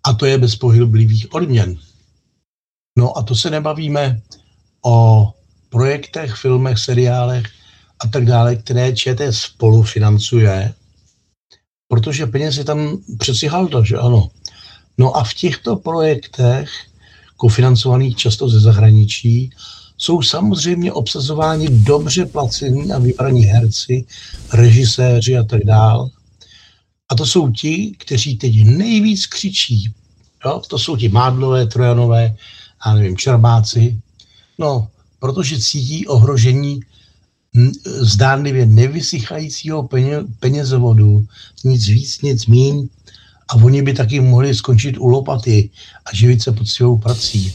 A to je bez pohyblivých odměn. No a to se nebavíme o projektech, filmech, seriálech a tak dále, které ČT spolufinancuje, protože peněz je tam přeci halda, že ano. No a v těchto projektech, kofinancovaných často ze zahraničí, jsou samozřejmě obsazováni dobře placení a vybraní herci, režiséři a tak dále. A to jsou ti, kteří teď nejvíc křičí. Jo? To jsou ti Mádlové, Trojanové, já nevím, Čermáci. No, protože cítí ohrožení zdánlivě nevysychajícího penězovodu, nic víc, nic míň, a oni by taky mohli skončit u lopaty a živit se poctivou prací.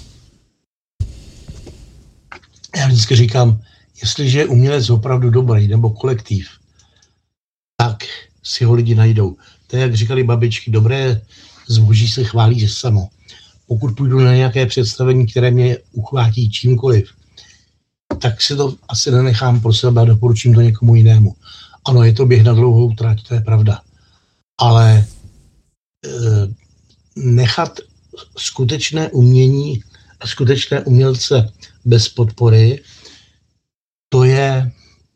Já vždycky říkám, jestliže je umělec opravdu dobrý, nebo kolektiv, tak si ho lidi najdou. To je, jak říkali babičky, dobré zboží se chválí samo. Pokud půjdu na nějaké představení, které mě uchvátí čímkoliv, tak si to asi nenechám pro sebe a doporučím to někomu jinému. Ano, je to běh na dlouhou trať, to je pravda. Ale nechat skutečné umění a skutečné umělce bez podpory, to je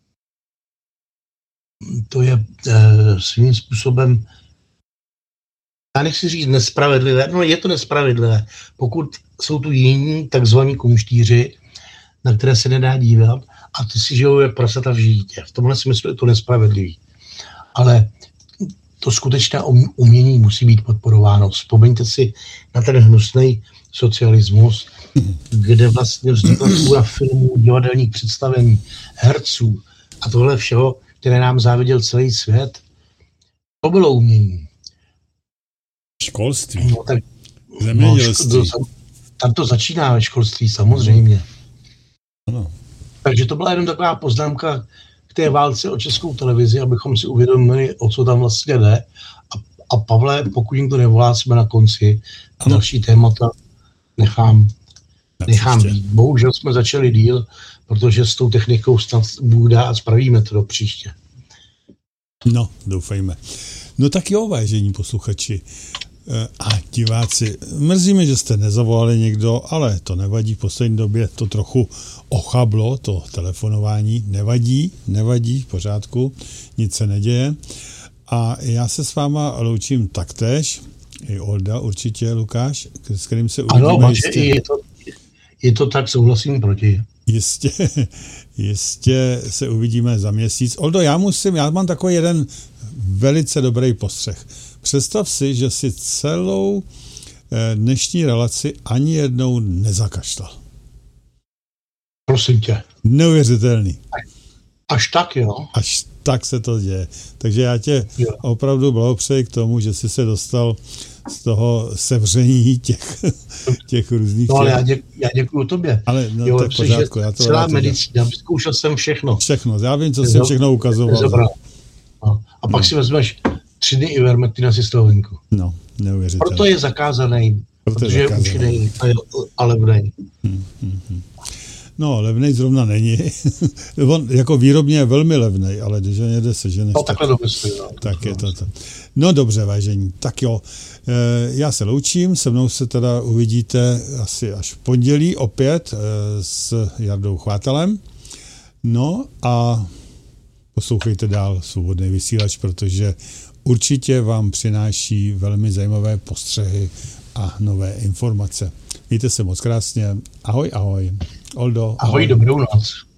svým způsobem, já nechci říct nespravedlivé, no je to nespravedlivé, pokud jsou tu jiní takzvaní kumštíři, na které se nedá dívat a ty si žijou jak prasata v žítě. V tomhle smyslu je to nespravedlivý. Ale to skutečné umění musí být podporováno. Vzpomeňte si na ten hnusný socialismus, kde vlastně vznikla spousta filmů, divadelních představení, herců a tohle všeho, které nám záviděl celý svět. To bylo umění. Školství. No, tak, zemědělství. Tam to začíná ve školství, samozřejmě. Ano. Takže to byla jenom taková poznámka k té válce o Českou televizi, abychom si uvědomili, o co tam vlastně jde. A Pavle, pokud jim to nevolá, jsme na konci. Ano. Další témata nechám být. Bohužel jsme začali díl, protože s tou technikou snad bude a spravíme to do příště. No, doufejme. No tak jo, vážení posluchači a diváci, mrzí mě, že jste nezavolali někdo, ale to nevadí, v poslední době to trochu ochablo, to telefonování, nevadí, v pořádku, nic se neděje. A já se s váma loučím taktéž, i Olda určitě, Lukáš, s kterým se uvidíme. Ano, jistě. Je to tak, souhlasím proti. Jistě se uvidíme za měsíc. Oldo, já mám takový jeden velice dobrý postřeh. Představ si, že si celou dnešní relaci ani jednou nezakašlal. Prosím tě. Neuvěřitelný. Až tak, jo? Až tak se to děje. Takže já tě opravdu blahopřeji k tomu, že jsi se dostal z toho sevření těch různých... No ale já děkuju tobě. Ale no, tak pořádku. Celá medicína, vyzkoušel jsem všechno. Všechno, já vím, co jsem všechno ukazoval. No. A pak si vezmeš 3 dny Ivermectina si z toho venku. No, neuvěřitelné. Proto je zakázaný, protože je účinný a levnej. No, levnej zrovna není. On jako výrobně je velmi levnej, ale když ho někde seženeš... No, takhle to myslím. Tak je to. No dobře, vážení. Tak jo, já se loučím, se mnou se teda uvidíte asi až v pondělí opět s Jardou Chvátalem. No a poslouchejte dál Svobodný vysílač, protože určitě vám přináší velmi zajímavé postřehy a nové informace. Mějte se moc krásně. Ahoj, ahoj. Oldo. Ahoj, dobrou noc.